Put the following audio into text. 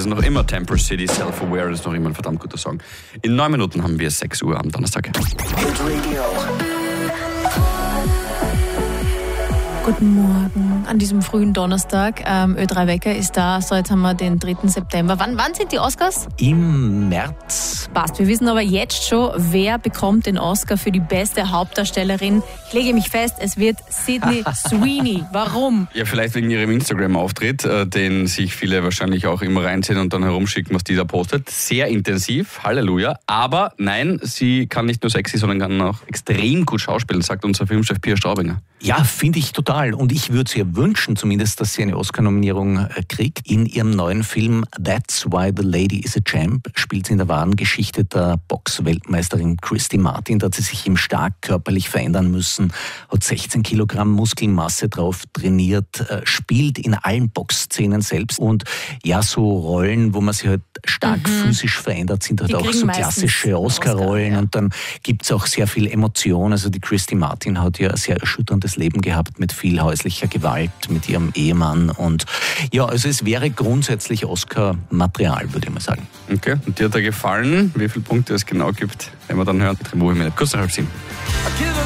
ist noch immer Temple City, Self-Aware, das ist noch immer ein verdammt guter Song. In 9 Minuten haben wir 6 Uhr am Donnerstag. Guten Morgen an diesem frühen Donnerstag. Ö3 Wecker ist da. So, jetzt haben wir den 3. September. Wann sind die Oscars? Im März. Passt. Wir wissen aber jetzt schon, wer bekommt den Oscar für die beste Hauptdarstellerin. Ich lege mich fest, es wird Sydney Sweeney. Warum? Ja, vielleicht wegen ihrem Instagram-Auftritt, den sich viele wahrscheinlich auch immer reinziehen und dann herumschicken, was dieser postet. Sehr intensiv, Halleluja. Aber nein, sie kann nicht nur sexy, sondern kann auch extrem gut schauspielen, sagt unser Filmchef Pia Straubinger. Ja, finde ich total. Und ich würde es ihr wünschen, zumindest, dass sie eine Oscar-Nominierung kriegt. In ihrem neuen Film That's Why the Lady is a Champ spielt sie in der wahren Geschichte der Box-Weltmeisterin Christy Martin. Da hat sie sich eben stark körperlich verändern müssen, hat 16 Kilogramm Muskelmasse drauf trainiert, spielt in allen Boxszenen selbst. Und ja, so Rollen, wo man sich halt stark physisch verändert, sind halt auch so klassische Oscar-Rollen. Ja. Und dann gibt es auch sehr viel Emotion. Also die Christy Martin hat ja ein sehr erschütterndes Leben gehabt mit viel häuslicher Gewalt, mit ihrem Ehemann. Und ja, also es wäre grundsätzlich Oscar-Material, würde ich mal sagen. Okay, und dir hat er gefallen? Wie viele Punkte es genau gibt, wenn wir dann hören. Kurz nach 6:30.